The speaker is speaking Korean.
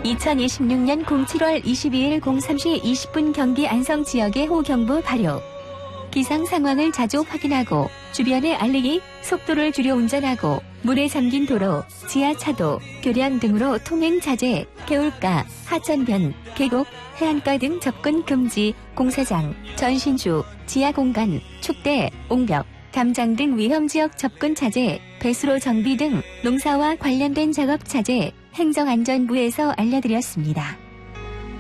2026년 07월 22일 03시 20분 경기 안성 지역의 호경보 발효. 기상 상황을 자주 확인하고 주변에 알리기, 속도를 줄여 운전하고 물에 잠긴 도로, 지하차도, 교량 등으로 통행 자제, 개울가, 하천변, 계곡, 해안가 등 접근 금지, 공사장, 전신주, 지하공간, 축대, 옹벽, 담장 등 위험지역 접근 자제, 배수로 정비 등 농사와 관련된 작업 자제, 행정안전부에서 알려드렸습니다.